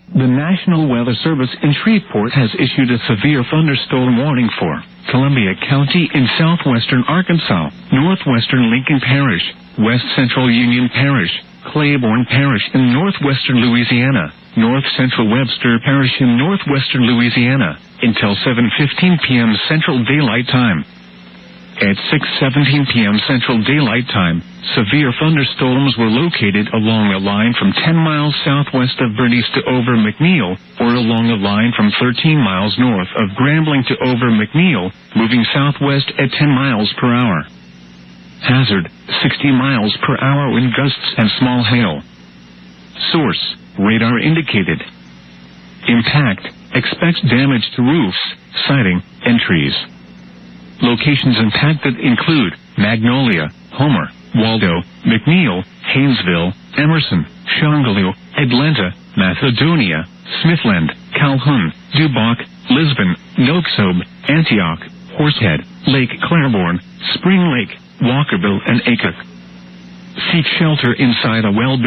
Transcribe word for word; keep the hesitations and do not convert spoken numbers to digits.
The National Weather Service in Shreveport has issued a severe thunderstorm warning for Columbia County in southwestern Arkansas, northwestern Lincoln Parish, west central Union Parish, Claiborne Parish in northwestern Louisiana, north central Webster Parish in northwestern Louisiana, until seven fifteen p m Central Daylight Time. At six seventeen p m Central Daylight Time, severe thunderstorms were located along a line from ten miles southwest of Bernice to over McNeil, or along a line from thirteen miles north of Grambling to over McNeil, moving southwest at ten miles per hour. Hazard, sixty miles per hour wind gusts and small hail. Source, radar indicated. Impact, expects damage to roofs, siding, and trees. Locations impacted include Magnolia, Homer, Waldo, McNeil, Haynesville, Emerson, Shongaloo, Atlanta, Macedonia, Smithland, Calhoun, Duboc, Lisbon, Noxobe, Antioch, Horsehead, Lake Claiborne, Spring Lake, Walkerville, and Aycock. Seek shelter inside a well-built